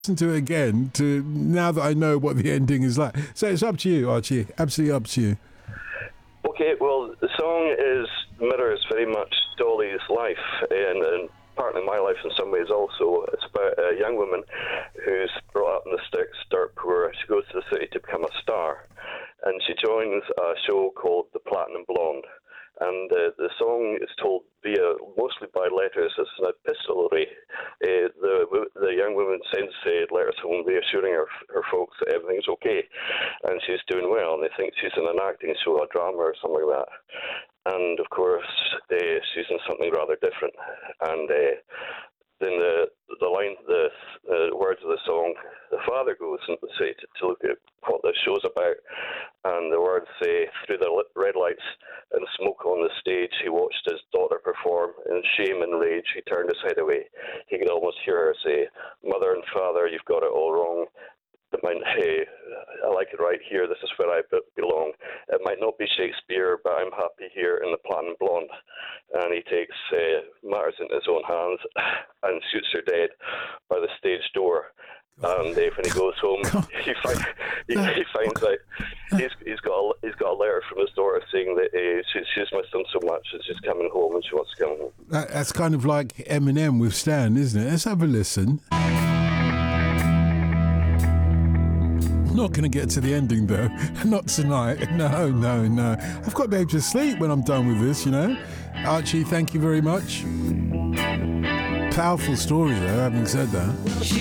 listen to it again to now that I know what the ending is like. So it's up to you, Archie. Absolutely up to you. Okay, well, the song mirrors very much Dolly's life and partly my life in some ways also. It's about a young woman who's brought up in the sticks, dirt poor. She goes to the city to become a star, and she joins a show called The Platinum Blonde. And the song is told mostly by letters. It's an epistolary. The young woman sends letters home reassuring her folks that everything's okay and she's doing well, and they think she's in an acting show, a drama or something like that. And of course, she's in something rather different. And then the words of the song, the father goes into the city to look at what the show's about, and the words say, through the red lights and smoke on the stage, he watched his daughter perform. In shame and rage, he turned his head away. He could almost hear her say, mother and father, you've got it all wrong. I like it right here. This is where I belong. It might not be Shakespeare, but I'm happy here in the Platinum Blonde. And he takes matters into his own hands and shoots her dead by the stage door. And when he goes home, he finds out he's got a letter from his daughter saying that she's missed him so much and she's coming home and she wants to come home. That's kind of like Eminem with Stan, isn't it? Let's have a listen. Not going to get to the ending though. Not tonight. No. I've got to be able to sleep when I'm done with this, you know. Archie, thank you very much. Powerful story though, having said that.